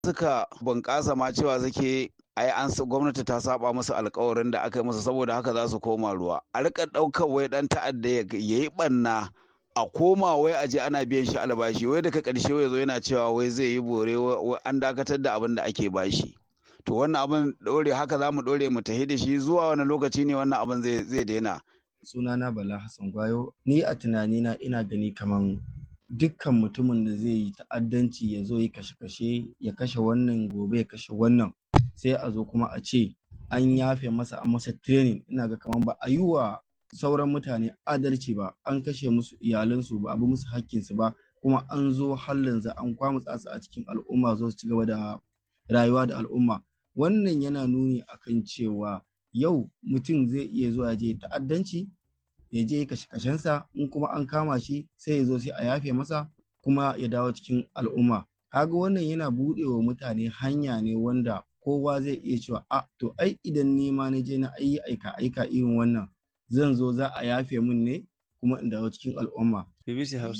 suka bunƙasa ma cewa suke ai gwamnati ta saba musu alkawarin da aka yi musu saboda haka za su koma ruwa. A rika ɗaukar wai ɗan ta'adda ya yi ɓanna a koma wai aje ana biyan shi albashi wai daga ƙarshe wai zo yana cewa wai zai yi bore wai an dakatar da abin da ake bashi. To wannan abin ɗore haka za mu ɗore mu tahi da shi zuwa wani lokaci ne wannan abin zai daina. Sunana Bala Hassan Gwayo, ni a tunanina ina gani kaman dukkan mutumin da zai yi ta'addanci ya zo yi kashe-kashe ya kashe wannan gobe ya kashe wannan sai a zo kuma a ce an yafe masa an masa training, ina ga kaman ba a yi wa sauran mutane adalci ba, an kashe musu iyalansu ba a bi musu hakkinsu ba, kuma an zo hallin za an kwamutsa su a cikin al'umma zo su ci gaba da rayuwa da al'umma. Wannan yana nuni akan cewa yau mutum zai iya zuwa je ta'addanci ya je kashe-kashensa, in kuma an kama shi sai ya zo sai a yafe masa kuma ya dawo cikin al'umma. Kaga wannan yana buɗe wa mutane hanya ne wanda kowa zai iya cewa to ai idan ni ma na je na yi aika irin wannan zan zo za a yafe min ne kuma in dawo cikin al'umma. BBC Hausa.